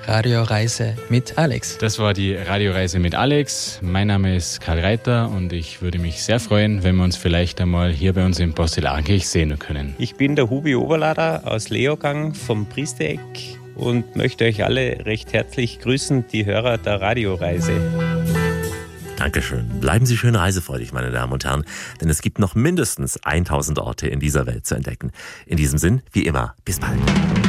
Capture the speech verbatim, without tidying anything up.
Radioreise mit Alex. Das war die Radioreise mit Alex. Mein Name ist Karl Reiter und ich würde mich sehr freuen, wenn wir uns vielleicht einmal hier bei uns in Porzellankirch sehen können. Ich bin der Hubi Oberlader aus Leogang vom Priestereck und möchte euch alle recht herzlich grüßen, die Hörer der Radioreise. Dankeschön. Bleiben Sie schön reisefreudig, meine Damen und Herren, denn es gibt noch mindestens tausend Orte in dieser Welt zu entdecken. In diesem Sinn, wie immer, bis bald.